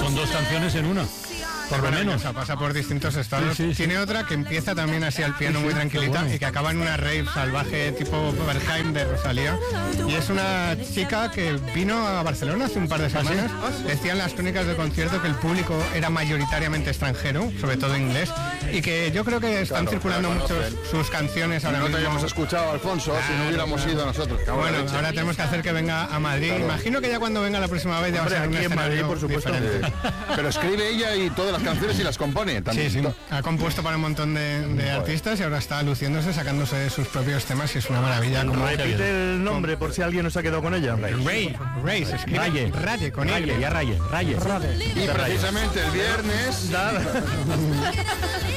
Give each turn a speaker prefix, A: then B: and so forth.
A: Son 2 canciones en una. Por lo menos.
B: O sea, pasa por distintos estados.
A: Sí.
B: Tiene otra que empieza también así al piano muy tranquilita, bueno, y que acaba en una rave salvaje tipo Berghain de Rosalía. Y es una chica que vino a Barcelona hace un par de semanas. Decían las crónicas del concierto que el público era mayoritariamente extranjero, sobre todo inglés, y que yo creo que están circulando mucho sus canciones ahora mismo.
C: No te habíamos escuchado, Alfonso, si no hubiéramos ido nosotros.
B: Bueno, ahora tenemos que hacer que venga a Madrid. Imagino que ya cuando venga la próxima vez ya va a ser un escenario por supuesto.
C: Pero escribe ella y todas las canciones y las compone también.
B: Sí. Ha compuesto para un montón de artistas y ahora está luciéndose, sacándose sus propios temas y es una maravilla.
D: Repite el nombre por si alguien no se ha quedado con ella.
B: Ray, se escribe Raye, con
D: Raye.
C: Y precisamente el viernes